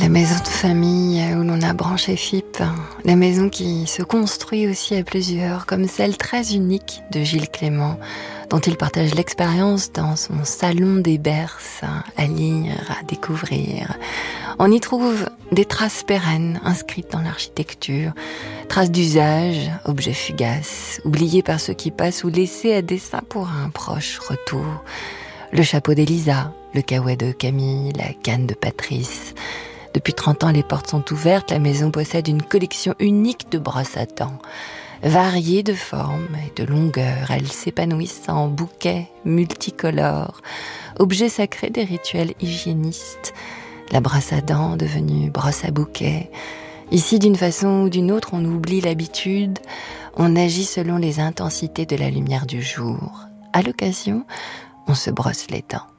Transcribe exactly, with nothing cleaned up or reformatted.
La maison de famille où l'on a branché F I P, la maison qui se construit aussi à plusieurs, comme celle très unique de Gilles Clément, dont il partage l'expérience dans son salon des berces, à lire, à découvrir. On y trouve des traces pérennes inscrites dans l'architecture, traces d'usage, objets fugaces, oubliés par ceux qui passent ou laissés à dessein pour un proche retour. Le chapeau d'Elisa, le caouet de Camille, la canne de Patrice. Depuis trente ans, les portes sont ouvertes. La maison possède une collection unique de brosses à dents. Variées de formes et de longueurs, elles s'épanouissent en bouquets multicolores, objets sacrés des rituels hygiénistes. La brosse à dents devenue brosse à bouquet. Ici, d'une façon ou d'une autre, on oublie l'habitude. On agit selon les intensités de la lumière du jour. À l'occasion, on se brosse les dents.